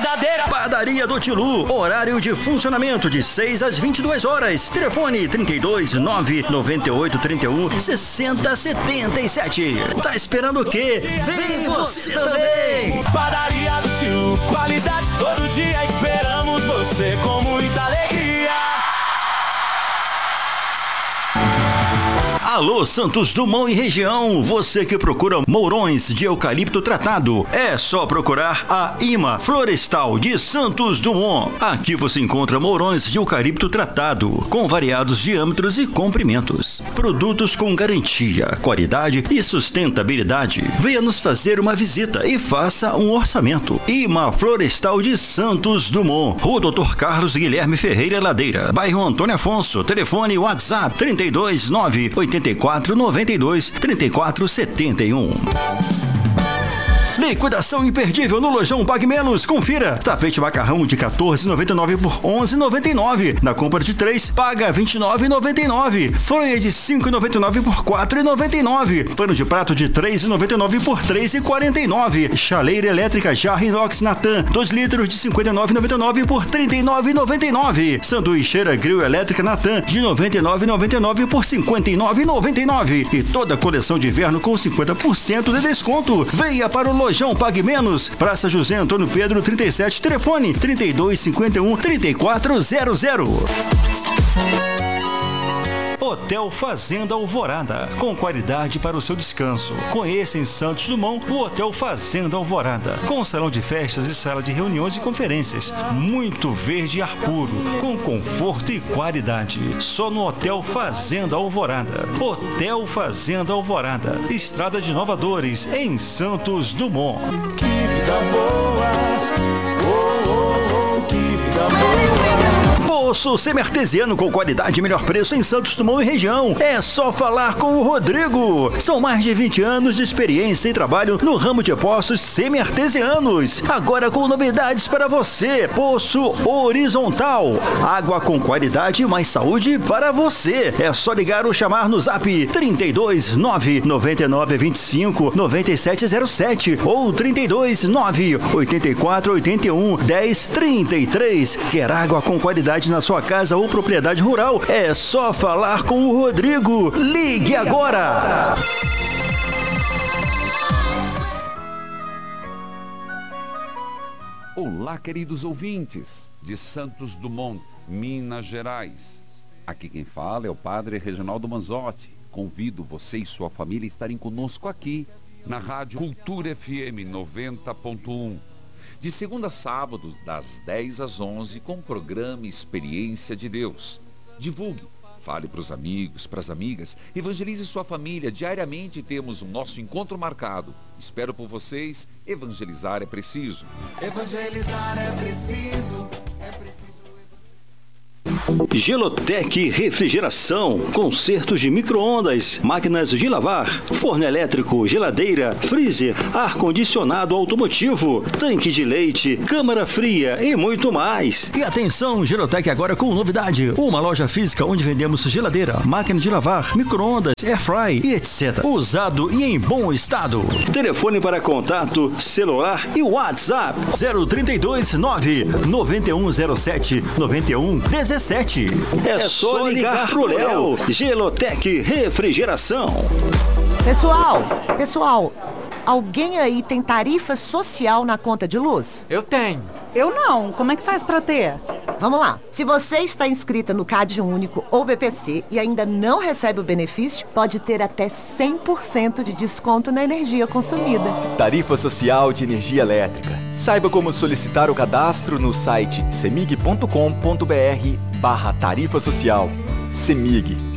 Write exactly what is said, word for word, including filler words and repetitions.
geladeira. Padaria do Tilu, horário de funcionamento de seis às vinte e duas horas. Telefone trinta e dois, nove nove oito, trinta e um, sessenta, setenta e sete. Tá esperando o quê? Vem você também! Padaria do Tilu, qualidade todo dia, esperamos você com muita alegria. Alô, Santos Dumont e região, você que procura mourões de eucalipto tratado, é só procurar a IMA Florestal de Santos Dumont. Aqui você encontra mourões de eucalipto tratado, com variados diâmetros e comprimentos. Produtos com garantia, qualidade e sustentabilidade. Venha nos fazer uma visita e faça um orçamento. IMA Florestal de Santos Dumont, Rua doutor Carlos Guilherme Ferreira Ladeira, bairro Antônio Afonso, telefone WhatsApp trinta e dois, nove oitenta e quatro, noventa e dois, trinta e quatro, setenta e um. Liquidação imperdível no Lojão Pague Menos. Confira. Tapete macarrão de quatorze reais e noventa e nove centavos por onze reais e noventa e nove centavos. Na compra de três, paga vinte e nove reais e noventa e nove centavos. Fronha de cinco reais e noventa e nove centavos por quatro reais e noventa e nove centavos. Pano de prato de três reais e noventa e nove centavos por três reais e quarenta e nove centavos. Chaleira elétrica Jarra Inox Natan, dois litros de cinquenta e nove reais e noventa e nove centavos por trinta e nove reais e noventa e nove centavos. Sanduicheira grill elétrica Natan de noventa e nove reais e noventa e nove centavos por cinquenta e nove reais e noventa e nove centavos. E toda a coleção de inverno com cinquenta por cento de desconto. Venha para o Lojão Pague Menos. Praça José Antônio Pedro trinta e sete, telefone trinta e dois, cinquenta e um, trinta e quatro zero zero. Hotel Fazenda Alvorada, com qualidade para o seu descanso. Conheça em Santos Dumont o Hotel Fazenda Alvorada, com salão de festas e sala de reuniões e conferências. Muito verde e ar puro, com conforto e qualidade. Só no Hotel Fazenda Alvorada. Hotel Fazenda Alvorada, Estrada de Nova Dores, em Santos Dumont. Que vida boa, oh, oh, oh, que vida boa. Poço semi-artesiano com qualidade e melhor preço em Santos Dumont e região. É só falar com o Rodrigo. São mais de vinte anos de experiência e trabalho no ramo de poços semi-artesianos. Agora com novidades para você. Poço horizontal. Água com qualidade e mais saúde para você. É só ligar ou chamar no zap trinta e dois, nove nove nove, vinte e cinco, noventa e sete zero sete ou trinta e dois, nove oitenta e quatro, oitenta e um, dez, trinta e três. Quer água com qualidade na sua casa ou propriedade rural? É só falar com o Rodrigo. Ligue agora! Olá, queridos ouvintes de Santos Dumont, Minas Gerais. Aqui quem fala é o Padre Reginaldo Manzotti. Convido você e sua família a estarem conosco aqui na Rádio Cultura F M noventa ponto um. De segunda a sábado, das dez às onze, com o programa Experiência de Deus. Divulgue, fale para os amigos, para as amigas, evangelize sua família. Diariamente temos o nosso encontro marcado. Espero por vocês. Evangelizar é preciso. Evangelizar é preciso, é preciso. Gelotec Refrigeração, consertos de micro-ondas, máquinas de lavar, forno elétrico, geladeira, freezer, ar-condicionado automotivo, tanque de leite, câmara fria e muito mais. E atenção, Gelotec agora com novidade, uma loja física onde vendemos geladeira, máquina de lavar, micro-ondas, airfry e etcétera. Usado e em bom estado. Telefone para contato, celular e WhatsApp zero trinta e dois, nove nove um zero sete, nove um um sete. É só ligar pro Léo. Gelotec Refrigeração. Pessoal, pessoal, alguém aí tem tarifa social na conta de luz? Eu tenho. Eu não. Como é que faz pra ter? Vamos lá. Se você está inscrita no Cade Único ou B P C e ainda não recebe o benefício, pode ter até cem por cento de desconto na energia consumida. Tarifa Social de Energia Elétrica. Saiba como solicitar o cadastro no site semig ponto com ponto br barra tarifa social. Semig.